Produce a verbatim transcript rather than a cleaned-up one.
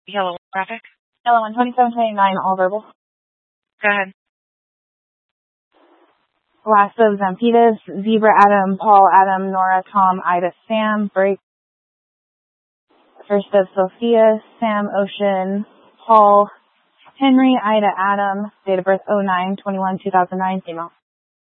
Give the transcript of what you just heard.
Yellow traffic. Yellow one, twenty-seven twenty-nine, all verbal. Go ahead. Last of Zampetus, Zebra Adam, Paul Adam, Nora Tom, Ida Sam, Break. First of Sophia, Sam Ocean, Paul Henry, Ida Adam, date of birth oh nine twenty-one two thousand nine, female.